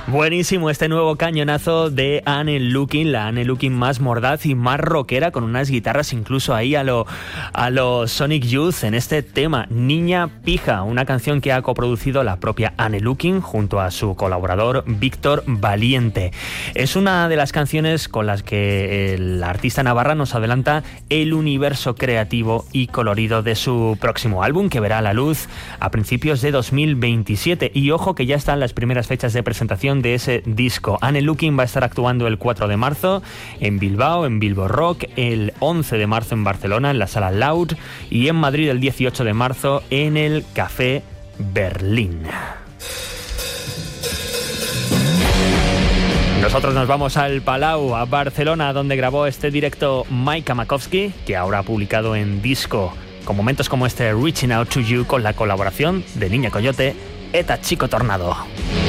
Buenísimo este nuevo cañonazo de Anne Looking, la Anne Looking más mordaz y más rockera, con unas guitarras incluso ahí a lo Sonic Youth en este tema, Niña Pija, una canción que ha coproducido la propia Anne Looking junto a su colaborador Víctor Valiente. Es una de las canciones con las que la artista navarra nos adelanta el universo creativo y colorido de su próximo álbum, que verá la luz a principios de 2027. Y ojo que ya están las primeras fechas de presentación de ese disco. Anne Looking va a estar actuando el 4 de marzo en Bilbao, en Bilbo Rock, el 11 de marzo en Barcelona, en la Sala Loud, y en Madrid el 18 de marzo en el Café Berlín. Nosotros nos vamos al Palau, a Barcelona, donde grabó este directo Mike Makovsky, que ahora ha publicado en disco, con momentos como este Reaching Out to You, con la colaboración de Niña Coyote eta Chico Tornado.